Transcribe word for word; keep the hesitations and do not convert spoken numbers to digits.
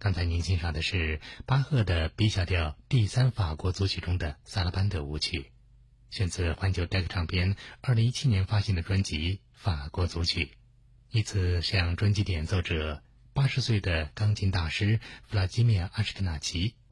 刚才您欣赏的是巴赫的 B 小调第三法国组曲中的萨拉班德舞曲，选自环球戴克唱片二零一七年发行的专辑《法国组曲》，以此向专辑的演奏者八十岁的钢琴大师弗拉基米尔·阿什克纳奇